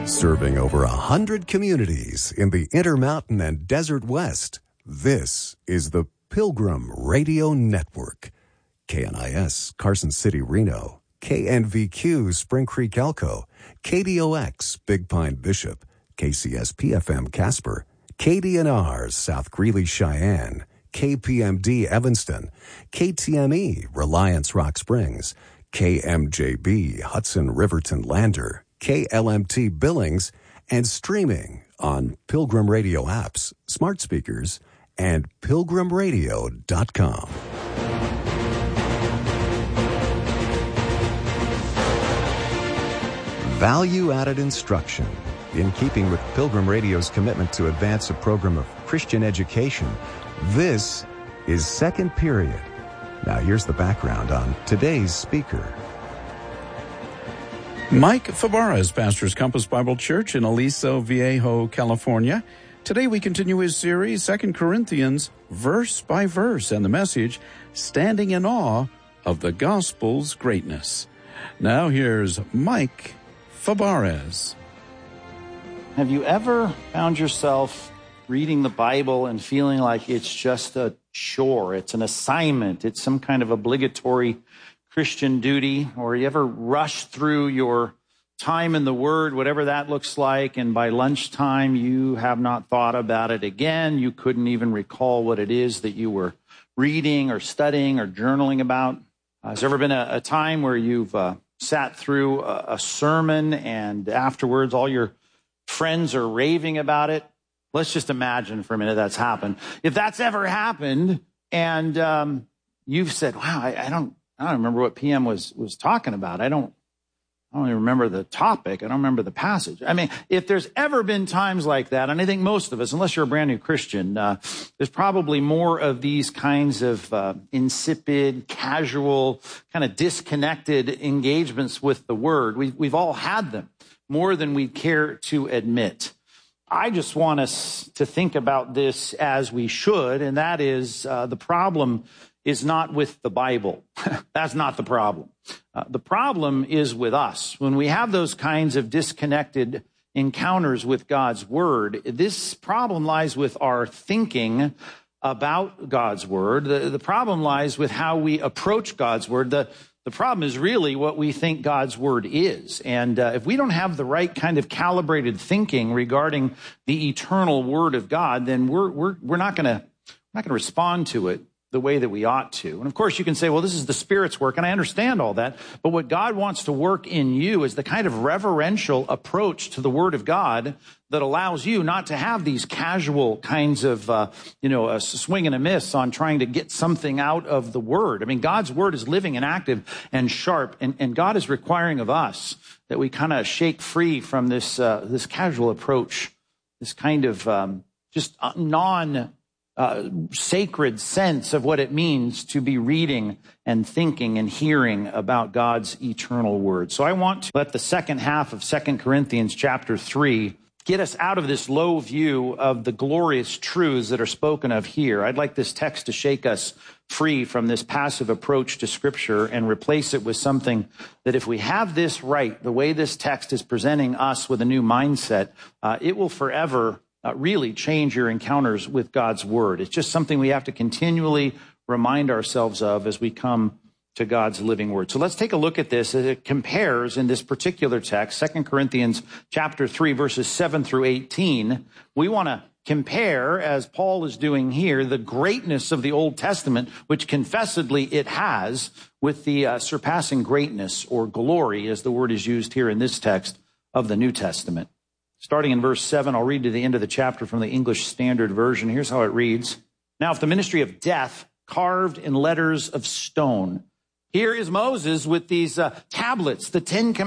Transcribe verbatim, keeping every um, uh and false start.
Serving over a hundred communities in the Intermountain and Desert West, this is the Pilgrim Radio Network. K N I S, Carson City, Reno. K N V Q, Spring Creek, Elko. K D O X, Big Pine, Bishop. K C S P F M, Casper. K D N R, South Greeley, Cheyenne. K P M D, Evanston. K T M E, Reliance, Rock Springs. K M J B, Hudson, Riverton, Lander. K L M T, Billings, and streaming on Pilgrim Radio apps, smart speakers, and pilgrim radio dot com. Value-added instruction. In keeping with Pilgrim Radio's commitment to advance a program of Christian education, this is Second Period. Now here's the background on today's speaker. Mike Fabarez pastors Compass Bible Church in Aliso Viejo, California. Today we continue his series, Second Corinthians, verse by verse, and the message, Standing in Awe of the Gospel's Greatness. Now here's Mike Fabarez. Have you ever found yourself reading the Bible and feeling like it's just a chore, it's an assignment, it's some kind of obligatory Christian duty, or you ever rush through your time in the Word, whatever that looks like, and by lunchtime you have not thought about it again, you couldn't even recall what it is that you were reading or studying or journaling about? Uh, has there ever been a, a time where you've uh, sat through a, a sermon and afterwards all your friends are raving about it? Let's just imagine for a minute that's happened. If that's ever happened and um, you've said, wow, I, I don't I don't remember what P M was was talking about. I don't I don't even remember the topic. I don't remember the passage. I mean, if there's ever been times like that, and I think most of us, unless you're a brand new Christian, uh, there's probably more of these kinds of uh, insipid, casual, kind of disconnected engagements with the Word. We, we've all had them, more than we care to admit. I just want us to think about this as we should, and that is uh, the problem is not with the Bible. That's not the problem. Uh, the problem is with us. When we have those kinds of disconnected encounters with God's Word, this problem lies with our thinking about God's Word. The, the problem lies with how we approach God's Word. The, the problem is really what we think God's Word is. And uh, if we don't have the right kind of calibrated thinking regarding the eternal Word of God, then we're, we're, we're not going to, not going to respond to it the way that we ought to. And of course, you can say, well, this is the Spirit's work, and I understand all that. But what God wants to work in you is the kind of reverential approach to the Word of God that allows you not to have these casual kinds of, uh, you know, a swing and a miss on trying to get something out of the Word. I mean, God's Word is living and active and sharp, and, and God is requiring of us that we kind of shake free from this uh, this casual approach, this kind of um, just non Uh, sacred sense of what it means to be reading and thinking and hearing about God's eternal Word. So I want to let the second half of Second Corinthians chapter three get us out of this low view of the glorious truths that are spoken of here. I'd like this text to shake us free from this passive approach to Scripture and replace it with something that, if we have this right, the way this text is presenting us with a new mindset, uh, it will forever Uh, really change your encounters with God's Word. It's just something we have to continually remind ourselves of as we come to God's living Word. So let's take a look at this as it compares in this particular text, Second Corinthians chapter three, verses seven through eighteen. We want to compare, as Paul is doing here, the greatness of the Old Testament, which confessedly it has, with the uh, surpassing greatness or glory, as the word is used here in this text, of the New Testament. Starting in verse seven, I'll read to the end of the chapter from the English Standard Version. Here's how it reads. Now, if the ministry of death carved in letters of stone, here is Moses with these uh, tablets, the Ten Commandments.